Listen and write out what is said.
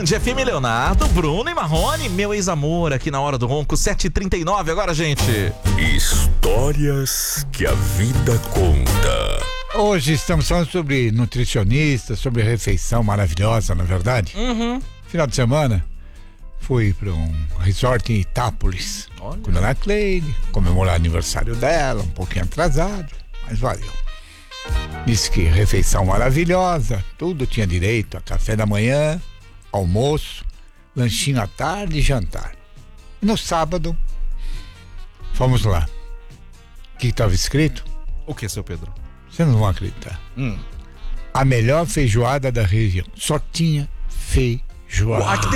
FM, Leonardo, Bruno e Marrone, meu ex-amor, aqui na Hora do Ronco, 7h39 agora, gente. Histórias que a vida conta. Hoje estamos falando sobre nutricionista, sobre refeição maravilhosa, na verdade. Final de semana, fui para um resort em Itápolis. Olha. Com a Dona Cleide, comemorar o aniversário dela, um pouquinho atrasado, mas valeu. Disse que refeição maravilhosa, tudo tinha direito a café da manhã, almoço, lanchinho à tarde e jantar. No sábado, fomos lá. O que estava escrito? O que, seu Pedro? Vocês não vão acreditar. A melhor feijoada da região. Só tinha feijoada. Ah, que